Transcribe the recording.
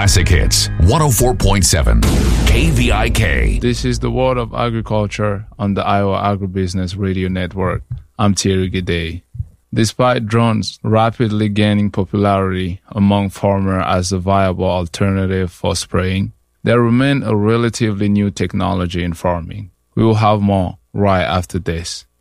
Classic Hits 104.7 KVIK. This is the World of Agriculture on the Iowa Agribusiness Radio Network. I'm Thierry Gide. Despite drones rapidly gaining popularity among farmers as a viable alternative for spraying, they remain a relatively new technology in farming. We will have more right after this.